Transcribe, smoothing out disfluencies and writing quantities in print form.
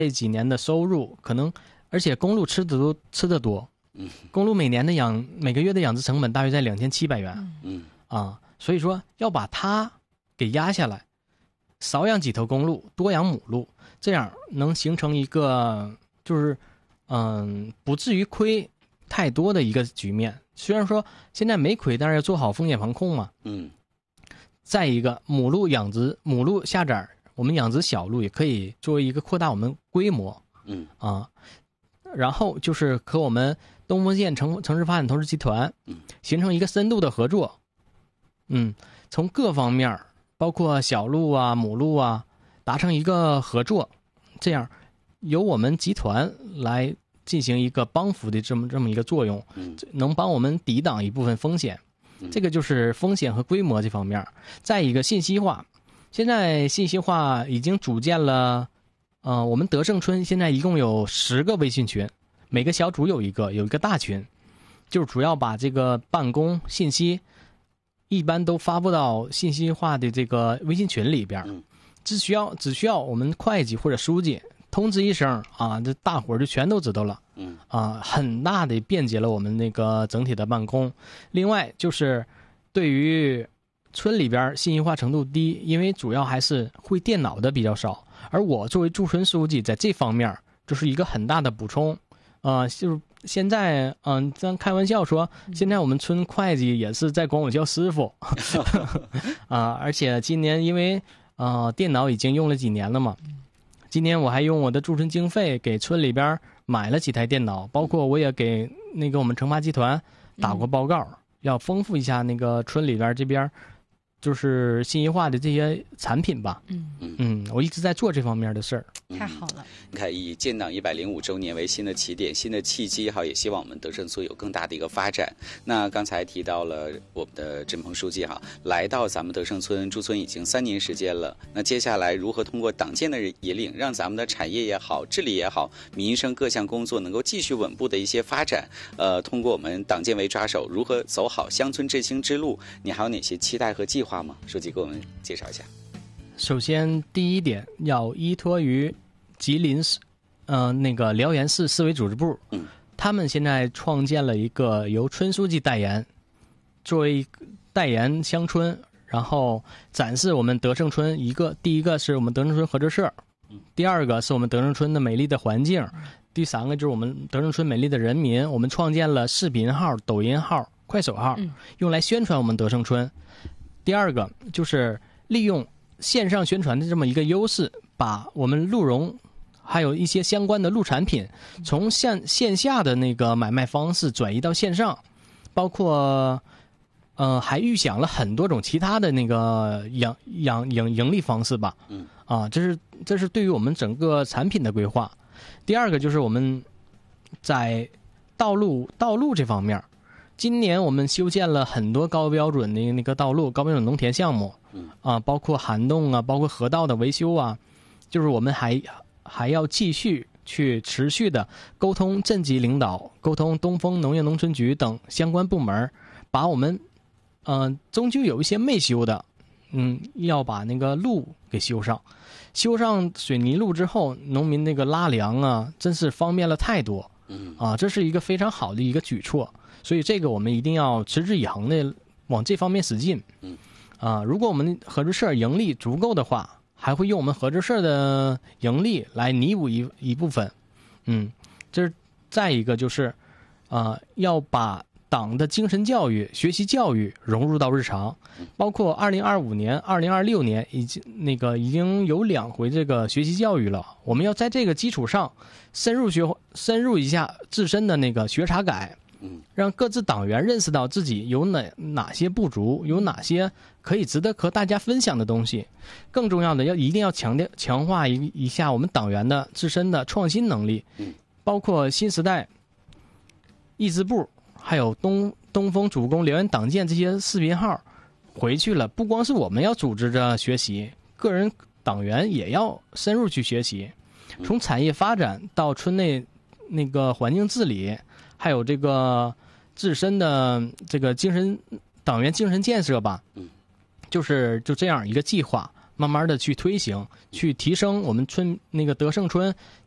这几年的收入可能，而且公路吃得多，公路每个月的养殖成本大约在2700元，所以说要把它给压下来，少养几头公鹿，多养母鹿，这样能形成一个就是不至于亏太多的一个局面。虽然说现在没亏，但是要做好风险防控嘛。再一个，母鹿下崽，我们养殖小鹿也可以作为一个扩大我们规模。然后就是和我们东风县城市发展投资集团形成一个深度的合作。从各方面包括小鹿啊、母鹿啊，达成一个合作，这样由我们集团来进行一个帮扶的这么一个作用，能帮我们抵挡一部分风险。这个就是风险和规模这方面。再一个信息化，现在信息化已经组建了，我们德胜村现在一共有10个微信群，每个小组有一个大群，就是主要把这个办公信息一般都发布到信息化的这个微信群里边，只需要我们会计或者书记通知一声这大伙儿就全都知道了。很大的便捷了我们那个整体的办公。另外就是对于村里边信息化程度低，因为主要还是会电脑的比较少，而我作为驻村书记在这方面就是一个很大的补充。就是现在咱开玩笑说，现在我们村会计也是在管我叫师傅。而且今年因为电脑已经用了几年了嘛，今年我还用我的驻村经费给村里边买了几台电脑，包括我也给那个我们成发集团打过报告，要丰富一下那个村里边这边就是信息化的这些产品吧。我一直在做这方面的事儿。 太好了。 你看，以建党105周年为新的起点、新的契机，也希望我们德胜村有更大的一个发展。那刚才提到了我们的振鹏书记来到咱们德胜村驻村已经3年时间了。那接下来如何通过党建的引领，让咱们的产业也好、治理也好、民生各项工作能够继续稳步的一些发展？通过我们党建为抓手，如何走好乡村振兴之路？你还有哪些期待和计划吗？书记给我们介绍一下。 首先第一点要依托于吉林市那个辽源市市委组织部，他们现在创建了一个由村书记代言，作为代言乡村，然后展示我们德胜村第一个是我们德胜村合作社，第二个是我们德胜村的美丽的环境，第三个就是我们德胜村美丽的人民。我们创建了视频号、抖音号、快手号，用来宣传我们德胜村。第二个就是利用线上宣传的这么一个优势，把我们鹿茸还有一些相关的鹿产品从线下的那个买卖方式转移到线上，包括还预想了很多种其他的那个盈利方式吧。这是对于我们整个产品的规划。第二个就是我们在道路这方面，今年我们修建了很多高标准的那个道路、高标准农田项目，包括涵洞包括河道的维修就是我们还要继续去持续的沟通镇级领导，沟通东风农业农村局等相关部门，把我们终究有一些没修的，要把那个路给修上水泥路之后，农民那个拉粮真是方便了太多。这是一个非常好的一个举措。所以这个我们一定要持之以恒的往这方面使劲。如果我们合作社盈利足够的话，还会用我们合作社的盈利来弥补一部分。这是再一个就是要把党的精神教育、学习教育融入到日常，包括2025年、2026年已经有2回这个学习教育了。我们要在这个基础上深入一下自身的那个学查改。让各自党员认识到自己有哪些不足，有哪些可以值得和大家分享的东西。更重要的一定要强化一下我们党员的自身的创新能力，包括新时代译制部还有东风主攻辽源党建这些视频号回去了，不光是我们要组织着学习，个人党员也要深入去学习，从产业发展到村内那个环境治理，还有这个自身的这个党员精神建设吧。就这样一个计划，慢慢的去推行，去提升我们那个德胜村